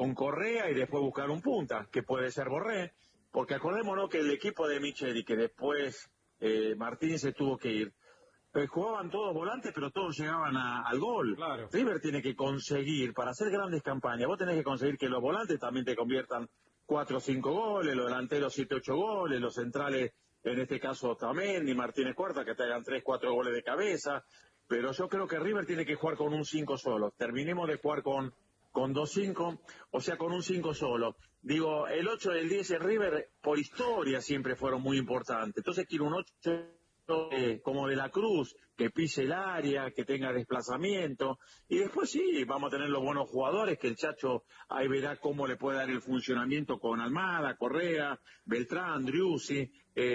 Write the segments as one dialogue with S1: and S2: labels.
S1: con Correa y después buscar un punta, que puede ser Borré, porque acordémonos que el equipo de Micheli, que después Martínez se tuvo que ir, jugaban todos volantes, pero todos llegaban al gol.
S2: Claro.
S1: River tiene que conseguir, para hacer grandes campañas, vos tenés que conseguir que los volantes también te conviertan 4 o 5 goles, los delanteros 7 o 8 goles, los centrales, en este caso Otamendi, Martínez Cuarta, que te hagan 3 o 4 goles de cabeza. Pero yo creo que River tiene que jugar con un 5 solo. Terminemos de jugar con 2-5, o sea, con un 5 solo. Digo, el 8 y el 10 en River, por historia, siempre fueron muy importantes. Entonces quiero un 8 como de la Cruz, que pise el área, que tenga desplazamiento, y después sí, vamos a tener los buenos jugadores, que el Chacho ahí verá cómo le puede dar el funcionamiento con Almada, Correa, Beltrán, Driussi,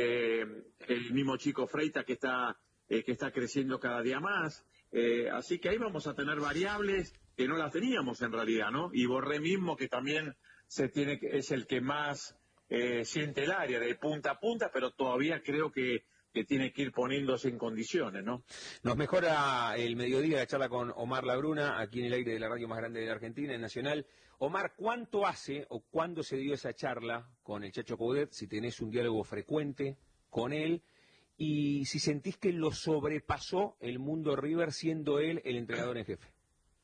S1: el mismo chico Freita que está creciendo cada día más, así que ahí vamos a tener variables que no las teníamos en realidad, ¿no? Y Borré mismo, que también es el que más siente el área de punta a punta, pero todavía creo que tiene que ir poniéndose en condiciones, ¿no?
S3: Nos mejora el mediodía la charla con Omar Labruna, aquí en el aire de la radio más grande de la Argentina, en Nacional. Omar, ¿cuánto hace o cuándo se dio esa charla con el Chacho Coudet? Si tenés un diálogo frecuente con él y si sentís que lo sobrepasó el mundo River siendo él el entrenador en jefe.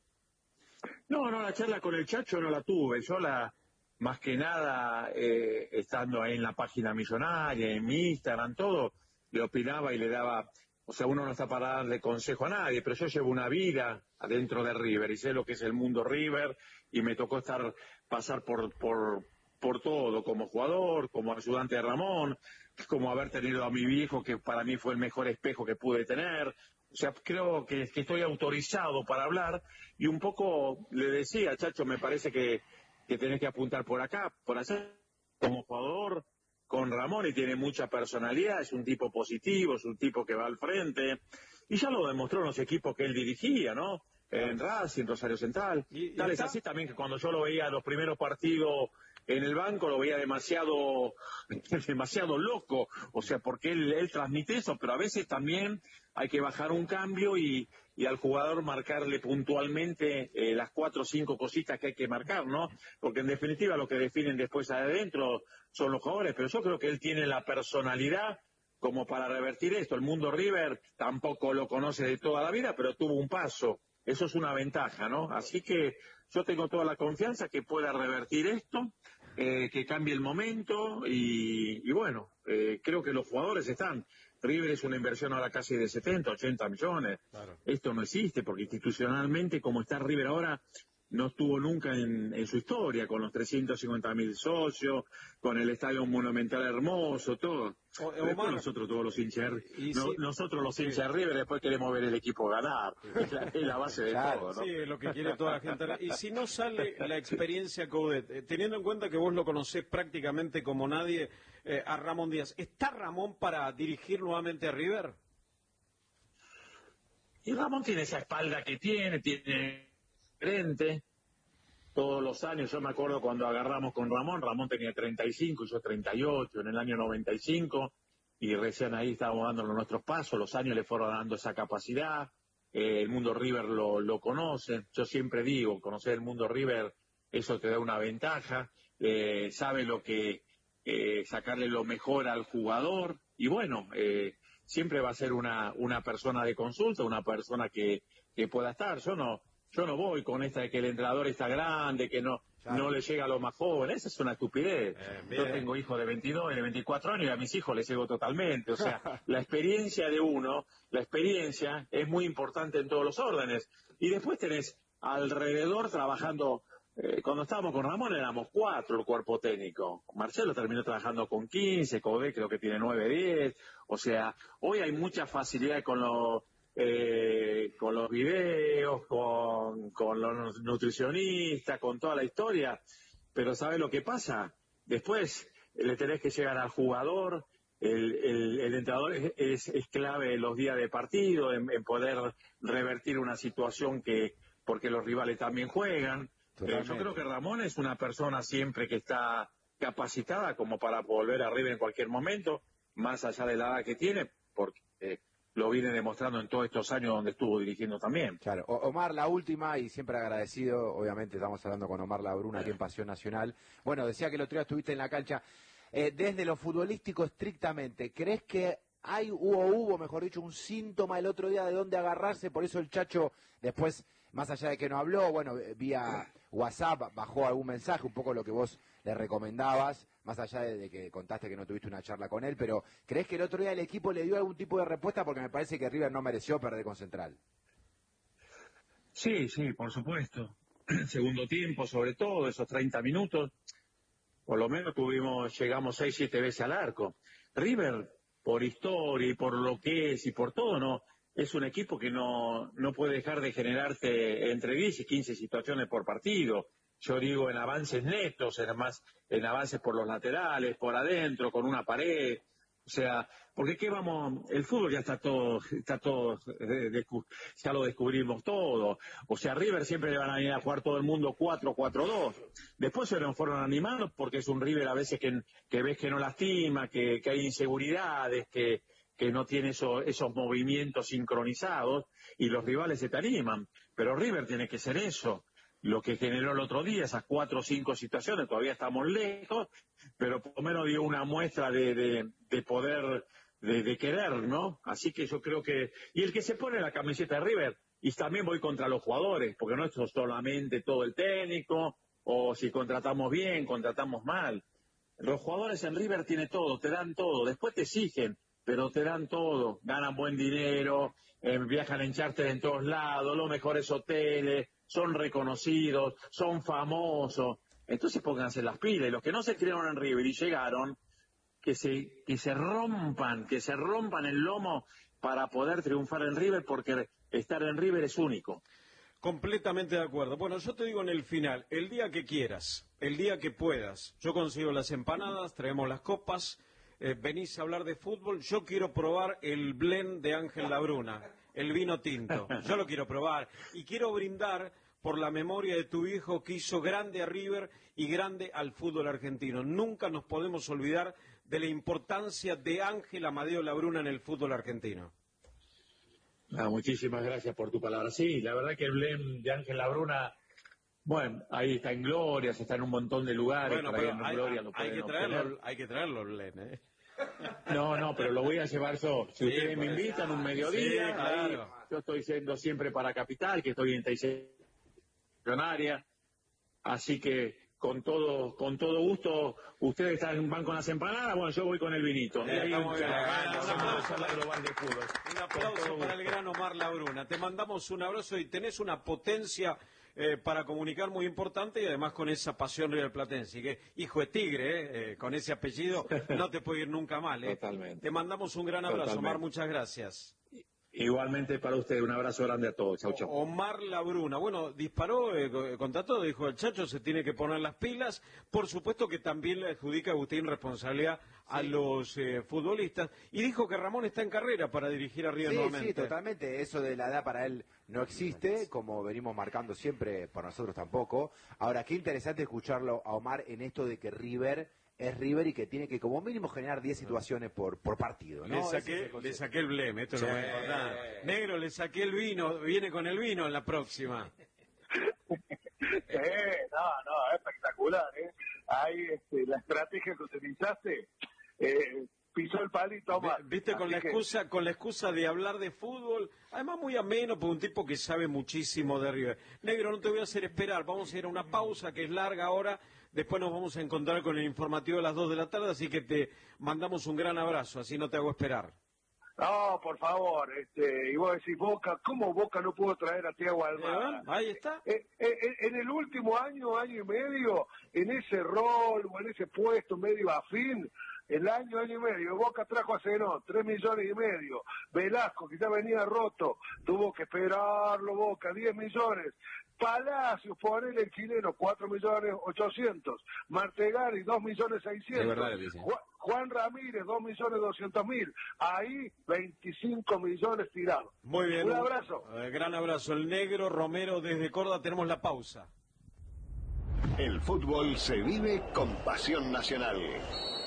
S1: No, la charla con el Chacho no la tuve. Yo más que nada, estando ahí en la página millonaria, en mi Instagram, todo, le opinaba y le daba, o sea, uno no está para darle consejo a nadie, pero yo llevo una vida adentro de River y sé lo que es el mundo River y me tocó pasar por todo, como jugador, como ayudante de Ramón, como haber tenido a mi viejo, que para mí fue el mejor espejo que pude tener. O sea, creo que estoy autorizado para hablar y un poco le decía, Chacho, me parece que tenés que apuntar por acá, por allá, como jugador, con Ramón, y tiene mucha personalidad, es un tipo positivo, es un tipo que va al frente, y ya lo demostró en los equipos que él dirigía, ¿no? En Racing, Rosario Central. Tal es así también que cuando yo lo veía los primeros partidos en el banco, lo veía demasiado loco, o sea, porque él transmite eso, pero a veces también hay que bajar un cambio y al jugador marcarle puntualmente las 4 o 5 cositas que hay que marcar, ¿no? Porque en definitiva lo que definen después adentro son los jugadores, pero yo creo que él tiene la personalidad como para revertir esto. El mundo River tampoco lo conoce de toda la vida, pero tuvo un paso. Eso es una ventaja, ¿no? Así que yo tengo toda la confianza que pueda revertir esto, que cambie el momento y bueno, creo que los jugadores están. River es una inversión ahora casi de 70, 80 millones.
S2: Claro.
S1: Esto no existe porque institucionalmente, como está River ahora, no estuvo nunca en su historia, con los 350.000 socios, con el estadio monumental hermoso, todo. Después nosotros todos los hinchas, nosotros los hinchas de River después queremos ver el equipo ganar, es la base de todo, ¿no?
S2: Sí, es lo que quiere toda la gente. Y si no sale la experiencia Coudet, teniendo en cuenta que vos lo conocés prácticamente como nadie, a Ramón Díaz, ¿está Ramón para dirigir nuevamente a River?
S1: Y Ramón tiene esa espalda que tiene frente, todos los años. Yo me acuerdo cuando agarramos con Ramón tenía 35 y yo 38 en el año 95 y recién ahí estábamos dándonos nuestros pasos, los años le fueron dando esa capacidad, el mundo River lo conoce, yo siempre digo, conocer el mundo River, eso te da una ventaja, sabe lo que, sacarle lo mejor al jugador y bueno, siempre va a ser una persona de consulta, una persona que pueda estar. Yo no voy con esta de que el entrenador está grande, que no le llega a los más jóvenes. Esa es una estupidez. Yo tengo hijos de 22 y de 24 años y a mis hijos les llego totalmente. O sea, la experiencia de uno, la experiencia es muy importante en todos los órdenes. Y después tenés alrededor trabajando, cuando estábamos con Ramón éramos 4 el cuerpo técnico. Marcelo terminó trabajando con 15, Codé creo que tiene 9, 10. O sea, hoy hay mucha facilidad con los videos, con los nutricionistas, con toda la historia, pero ¿sabe lo que pasa? Después le tenés que llegar al jugador, el entrenador es clave en los días de partido, en poder revertir una situación porque los rivales también juegan. Yo creo que Ramón es una persona siempre que está capacitada como para volver arriba en cualquier momento, más allá de la edad que tiene, porque lo viene demostrando en todos estos años donde estuvo dirigiendo también.
S4: Claro. Omar, la última, y siempre agradecido, obviamente estamos hablando con Omar Labruna aquí en Pasión Nacional. Bueno, decía que el otro día estuviste en la cancha. Desde lo futbolístico estrictamente, ¿crees que hubo, mejor dicho, un síntoma el otro día de dónde agarrarse? Por eso el Chacho, después, más allá de que no habló, bueno, vía WhatsApp bajó algún mensaje, un poco lo que vos le recomendabas, más allá de que contaste que no tuviste una charla con él, pero ¿crees que el otro día el equipo le dio algún tipo de respuesta? Porque me parece que River no mereció perder con Central.
S1: Sí, por supuesto. Segundo tiempo, sobre todo, esos 30 minutos, por lo menos llegamos 6, 7 veces al arco. River, por historia y por lo que es y por todo, no es un equipo que no puede dejar de generarte entre 10 y 15 situaciones por partido. Yo digo en avances netos, en avances por los laterales, por adentro, con una pared. O sea, porque el fútbol ya está todo, ya lo descubrimos todo. O sea, River siempre le van a ir a jugar todo el mundo 4-4-2. Después se nos fueron animando porque es un River a veces que ves que no lastima, que hay inseguridades, que no tiene esos movimientos sincronizados y los rivales se te animan. Pero River tiene que ser eso. Lo que generó el otro día, esas 4 o 5 situaciones, todavía estamos lejos, pero por lo menos dio una muestra de poder, de querer, ¿no? Así que yo creo que... Y el que se pone la camiseta de River, y también voy contra los jugadores, porque no es solamente todo el técnico, o si contratamos bien, contratamos mal. Los jugadores en River tienen todo, te dan todo, después te exigen, pero te dan todo, ganan buen dinero, viajan en charter en todos lados, los mejores hoteles, son reconocidos, son famosos. Entonces pónganse las pilas, y los que no se criaron en River y llegaron, que se rompan el lomo para poder triunfar en River, porque estar en River es único.
S2: Completamente de acuerdo. Bueno, yo te digo en el final, el día que quieras, el día que puedas, yo consigo las empanadas, traemos las copas, venís a hablar de fútbol, yo quiero probar el blend de Ángel Labruna, el vino tinto, yo lo quiero probar, y quiero brindar por la memoria de tu hijo que hizo grande a River y grande al fútbol argentino. Nunca nos podemos olvidar de la importancia de Ángel Amadeo Labruna en el fútbol argentino.
S1: Muchísimas gracias por tu palabra. Sí, la verdad que el blend de Ángel Labruna, bueno, ahí está en Gloria, está en un montón de lugares.
S2: Bueno, pero hay que traerlo el blend, ¿eh?
S1: No, pero lo voy a llevar yo. Si ustedes me invitan un mediodía,
S2: sí, claro.
S1: Yo estoy yendo siempre para Capital, que estoy en Millonaria, así que con todo gusto, ustedes van con las empanadas, bueno, yo voy con el vinito.
S2: Un aplauso para el gran Omar Labruna. Te mandamos un abrazo y tenés una potencia para comunicar muy importante y además con esa pasión riverplatense. Que hijo de tigre, con ese apellido no te puede ir nunca mal.
S1: Totalmente.
S2: Te mandamos un gran abrazo,
S1: Totalmente.
S2: Omar, muchas gracias.
S1: Igualmente para usted, un abrazo grande a todos. Chau, chau.
S2: Omar Labruna, bueno, disparó contra todo, dijo el Chacho, se tiene que poner las pilas. Por supuesto que también le adjudica a Agustín responsabilidad a los futbolistas. Y dijo que Ramón está en carrera para dirigir a River nuevamente.
S4: Sí, totalmente. Eso de la edad para él no existe, como venimos marcando siempre, para nosotros tampoco. Ahora, qué interesante escucharlo a Omar en esto de que River es River y que tiene que como mínimo generar 10 situaciones por partido, ¿no?
S2: Le saqué el bleme, esto es lo más importante. Negro, le saqué el vino, viene con el vino en la próxima.
S5: No, espectacular, ¿eh? Ahí la estrategia que utilizaste, pisó el palito, Omar.
S2: Viste, con la excusa de hablar de fútbol, además muy ameno por un tipo que sabe muchísimo de River. Negro, no te voy a hacer esperar, vamos a ir a una pausa que es larga ahora. Después nos vamos a encontrar con el informativo de las 2 de la tarde, así que te mandamos un gran abrazo, así no te hago esperar.
S5: No, por favor, y vos decís, Boca, ¿cómo Boca no pudo traer a Thiago Almada?
S2: Ahí está.
S5: En el último año y medio, en ese rol o en ese puesto medio afín, el año y medio, Boca trajo a Zenón, 3,5 millones. Velasco, que ya venía roto, tuvo que esperarlo Boca, 10 millones. Palacios, ponele el chileno, 4,800,000. Martegari, 2,600,000. Juan Ramírez, 2,200,000. Ahí, 25 millones tirados.
S2: Muy bien.
S5: Un abrazo.
S2: Gran abrazo. El Negro Romero desde Córdoba. Tenemos la pausa.
S6: El fútbol se vive con pasión nacional.